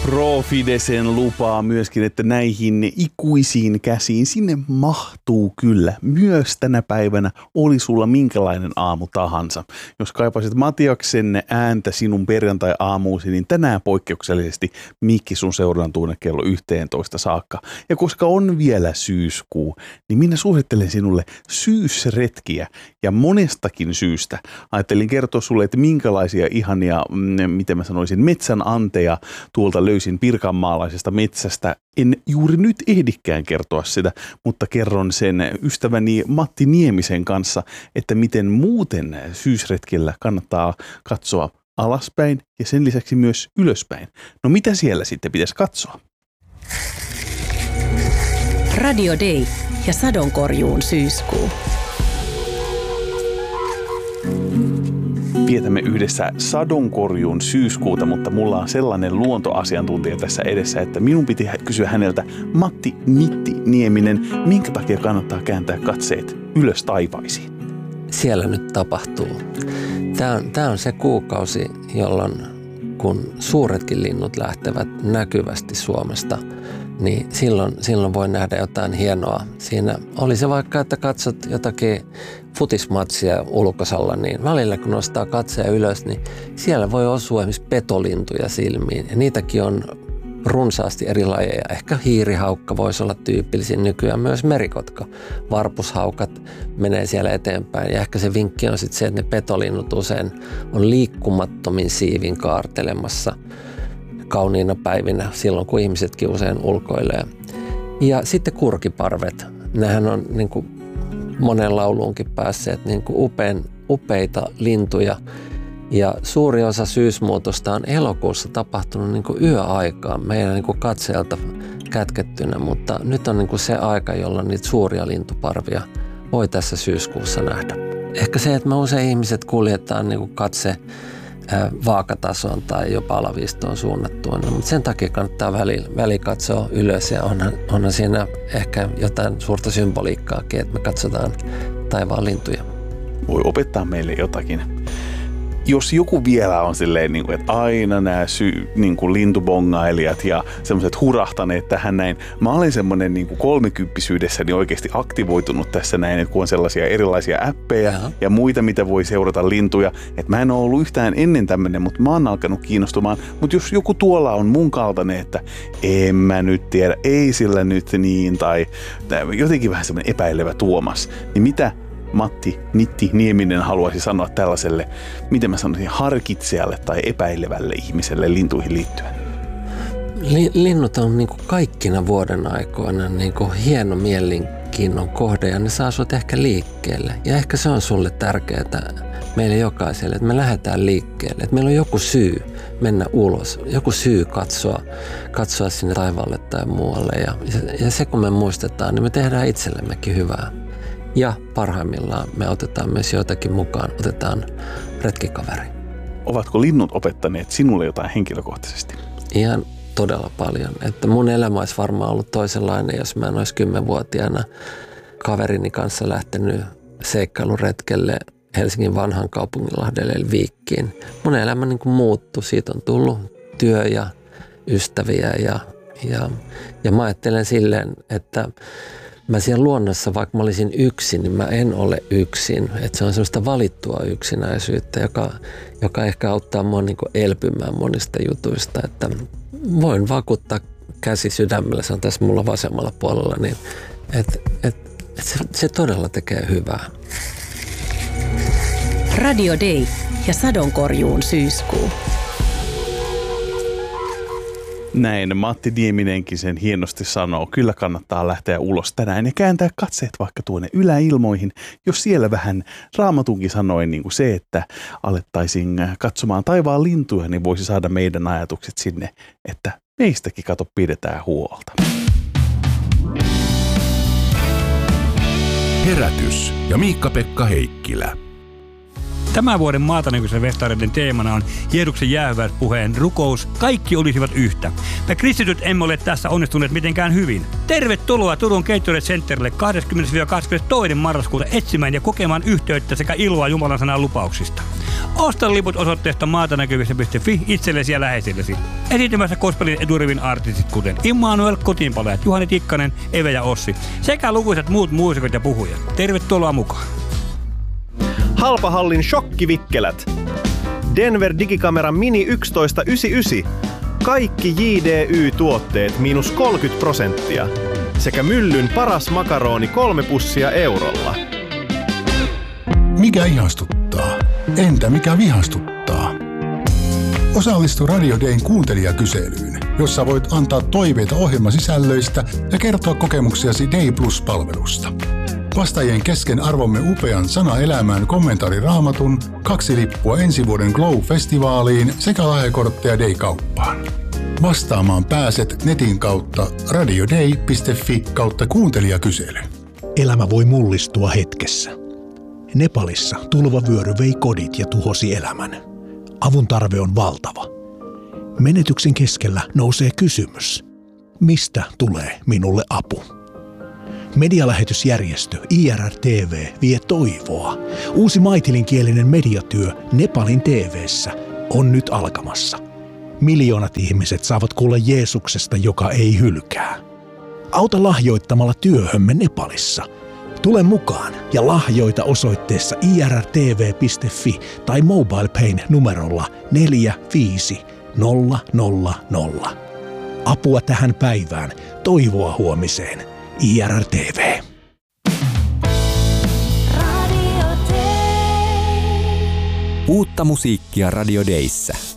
Profidesen lupaa myöskin, että näihin ikuisiin käsiin sinne mahtuu kyllä myös tänä päivänä, oli sulla minkälainen aamu tahansa. Jos kaipasit Matiaksen ääntä sinun perjantai-aamuusi, niin tänään poikkeuksellisesti mikki sun seuraan tuonne kello 11 saakka. Ja koska on vielä syyskuu, niin minä suosittelen sinulle syysretkiä ja monestakin syystä. Ajattelin kertoa sulle, että minkälaisia ihania, miten mä sanoisin, metsän anteja tuolta löysin pirkanmaalaisesta metsästä. En juuri nyt ehdikään kertoa sitä, mutta kerron sen ystäväni Matti Niemisen kanssa, että miten muuten syysretkellä kannattaa katsoa alaspäin ja sen lisäksi myös ylöspäin. No mitä siellä sitten pitäisi katsoa? Radio Day ja sadonkorjuun syyskuu. Vietämme yhdessä sadonkorjuun syyskuuta, mutta mulla on sellainen luontoasiantuntija tässä edessä, että minun piti kysyä häneltä, Matti Nitti Nieminen, minkä takia kannattaa kääntää katseet ylös taivaisiin? Siellä nyt tapahtuu. Tämä on se kuukausi, jolloin kun suuretkin linnut lähtevät näkyvästi Suomesta, niin silloin voi nähdä jotain hienoa. Siinä oli se vaikka, että katsot jotakin futismatsia ulkosalla, niin välillä kun nostaa katseen ylös, niin siellä voi osua esimerkiksi petolintuja silmiin. Ja niitäkin on runsaasti eri lajeja. Ehkä hiirihaukka voisi olla tyypillisin, nykyään myös merikotka. Varpushaukat menee siellä eteenpäin. Ja ehkä se vinkki on sitten se, että ne petolinnut usein on liikkumattomin siivin kaartelemassa kauniina päivinä, silloin kun ihmisetkin usein ulkoilee. Ja sitten kurkiparvet. Nehän on niin kuin monen lauluunkin päässeet niin kuin upeita lintuja. Ja suuri osa syysmuutosta on elokuussa tapahtunut niin kuin yöaikaan meidän niin kuin katseelta kätkettynä, mutta nyt on niin kuin se aika, jolloin niitä suuria lintuparvia voi tässä syyskuussa nähdä. Ehkä se, että me usein ihmiset kuljetaan niin kuin katse vaakatasoon tai jopa alaviistoon suunnattuun, mutta sen takia kannattaa väli katsoa ylös ja onhan siinä ehkä jotain suurta symboliikkaakin, että me katsotaan taivaan lintuja. Voi opettaa meille jotakin. Jos joku vielä on silleen, että aina nämä lintubongailijat ja semmoiset hurahtaneet tähän näin. Mä olen semmoinen 30-syydessäni oikeasti aktivoitunut tässä näin, että kun on sellaisia erilaisia appeja ja muita, mitä voi seurata lintuja. Että mä en ole ollut yhtään ennen tämmöinen, mutta mä oon alkanut kiinnostumaan. Mutta jos joku tuolla on mun kaltainen, että en mä nyt tiedä, ei sillä nyt niin, tai jotenkin vähän semmoinen epäilevä Tuomas, niin mitä Matti Nitti Nieminen haluaisi sanoa tällaiselle, miten mä sanoisin, harkitsejalle tai epäilevälle ihmiselle lintuihin liittyen? Linnut on niin kuin kaikkina vuoden aikoina niin kuin hieno mielenkiinnon kohde ja ne saa sut ehkä liikkeelle. Ja ehkä se on sulle tärkeää meille jokaiselle, että me lähdetään liikkeelle. Että meillä on joku syy mennä ulos, joku syy katsoa sinne taivaalle tai muualle. Ja se kun me muistetaan, niin me tehdään itsellemmekin hyvää. Ja parhaimmillaan me otetaan myös joitakin mukaan, otetaan retkikaveri. Ovatko linnut opettaneet sinulle jotain henkilökohtaisesti? Ihan todella paljon. Että mun elämä olisi varmaan ollut toisenlainen, jos mä en olisi 10-vuotiaana kaverini kanssa lähtenyt seikkailuretkelle Helsingin vanhan kaupunginlahdelle eli Viikkiin. Mun elämä niin kuin muuttui. Siitä on tullut työ ja ystäviä ja mä ajattelen silleen, että mä siellä luonnossa, vaikka mä olisin yksin, niin mä en ole yksin. Että se on semmoista valittua yksinäisyyttä, joka ehkä auttaa mua niin kuin elpymään monista jutuista. Että voin vakuuttaa käsi sydämellä, se on tässä mulla vasemmalla puolella, niin se todella tekee hyvää. Radio Day ja sadonkorjuun syyskuu. Näin Matti Nieminenkin sen hienosti sanoo. Kyllä kannattaa lähteä ulos tänään ja kääntää katseet vaikka tuonne yläilmoihin. Jos siellä vähän Raamatunkin sanoin niin kuin se, että alettaisiin katsomaan taivaan lintuja, niin voisi saada meidän ajatukset sinne, että meistäkin pidetään huolta. Herätys ja Miikka-Pekka Heikkilä. Tämän vuoden Maatanäkyisen festareiden teemana on Jeesuksen jäähyväispuheen rukous. Kaikki olisivat yhtä. Me kristityt emme ole tässä onnistuneet mitenkään hyvin. Tervetuloa Turun Gatorade Centerille 20-22. marraskuuta etsimään ja kokemaan yhteyttä sekä iloa Jumalan sanan lupauksista. Osta liput osoitteesta maatanäkyvissä.fi itsellesi ja läheisillesi. Esiintymässä gospelin eturivin artistit kuten Immanuel Kotiinpalajat, Juhani Tikkanen, Eve ja Ossi sekä lukuisat muut muusikot ja puhujat. Tervetuloa mukaan. Halpahallin shokkivikkelät. Denver Digikamera Mini 1199. Kaikki JDY-tuotteet -30%. Sekä Myllyn paras makaroni 3 pussia eurolla. Mikä ihastuttaa? Entä mikä vihastuttaa? Osallistu Radio Dayn kuuntelijakyselyyn, jossa voit antaa toiveita ohjelmasisällöistä ja kertoa kokemuksiasi Day Plus-palvelusta. Vastaajien kesken arvomme upean Sana elämään kommentaariraamatun, 2 lippua ensi vuoden Glow-festivaaliin sekä lahjakortteja Day-kauppaan. Vastaamaan pääset netin kautta radioday.fi/kuuntelijakysely. Elämä voi mullistua hetkessä. Nepalissa tulvavyöry vei kodit ja tuhosi elämän. Avun tarve on valtava. Menetyksen keskellä nousee kysymys. Mistä tulee minulle apu? Medialähetysjärjestö IRR-TV vie toivoa. Uusi maitilinkielinen mediatyö Nepalin TV:ssä on nyt alkamassa. Miljoonat ihmiset saavat kuulla Jeesuksesta, joka ei hylkää. Auta lahjoittamalla työhömme Nepalissa. Tule mukaan ja lahjoita osoitteessa irrtv.fi tai MobilePayn numerolla 45000. Apua tähän päivään, toivoa huomiseen. IRR-TV. Uutta musiikkia Radio Dayssä.